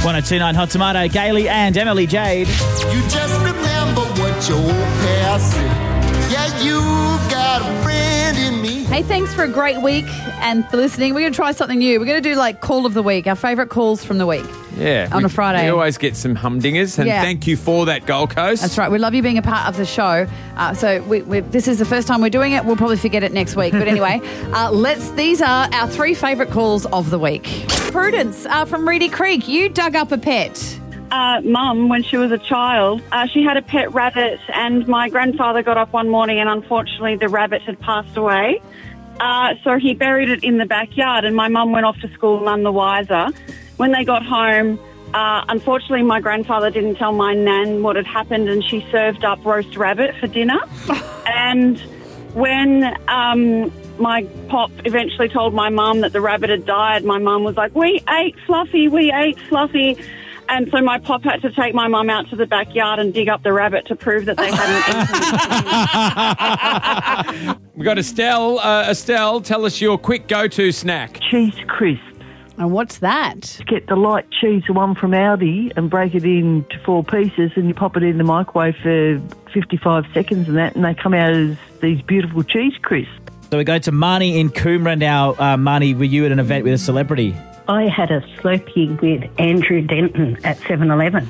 1029 Hot Tomato, Gailey and Emily Jade. You just remember what your old past said. Yeah, you got a friend in me. Hey, thanks for a great week and for listening. We're going to try something new. We're going to do like Call of the Week, our favourite calls from the week. Yeah. On a Friday. We always get some humdingers, and thank you for that, Gold Coast. That's right. We love you being a part of the show. So this is the first time we're doing it. We'll probably forget it next week. But anyway, these are our 3 favourite calls of the week. Prudence from Reedy Creek, you dug up a pet. Mum, when she was a child, she had a pet rabbit, and my grandfather got up one morning and unfortunately the rabbit had passed away. So he buried it in the backyard, and my mum went off to school none the wiser. When they got home, unfortunately my grandfather didn't tell my nan what had happened, and she served up roast rabbit for dinner. And when my pop eventually told my mum that the rabbit had died, my mum was like, we ate Fluffy. And so my pop had to take my mum out to the backyard and dig up the rabbit to prove that they hadn't eaten it. We've got Estelle. Estelle, tell us your quick go-to snack. Cheese crisps. And what's that? Get the light cheese, the one from Aldi, and break it into 4 pieces, and you pop it in the microwave for 55 seconds and they come out as these beautiful cheese crisps. So we go to Marnie in Coomera now. Marnie, were you at an event with a celebrity? I had a Slurpee with Andrew Denton at 7-Eleven.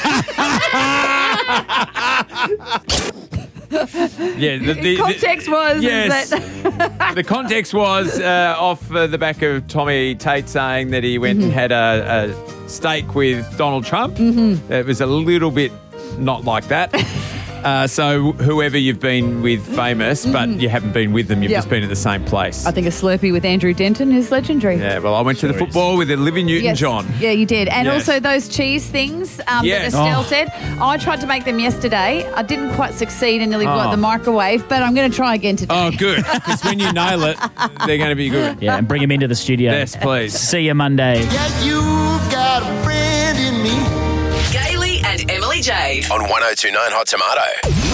Yeah, the context was... Yes. The context was off the back of Tommy Tate saying that he went and had a steak with Donald Trump. It was a little bit not like that. So whoever you've been with famous, but you haven't been with them, you've just been at the same place. I think a Slurpee with Andrew Denton is legendary. Yeah, well, I went to the football with Olivia Newton-John. Yeah, you did. And also those cheese things that Estelle said. I tried to make them yesterday. I didn't quite succeed and nearly blew the microwave, but I'm going to try again today. Oh, good. Because when you nail it, they're going to be good. Yeah, and bring them into the studio. Yes, please. See you Monday. Yeah, you got a friend in me. Gailey and Emily Jade on 1029 Hot Tomato.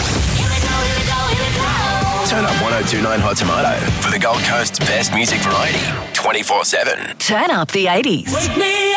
Turn up 1029 Hot Tomato for the Gold Coast's best music variety 24/7. Turn up the 80s.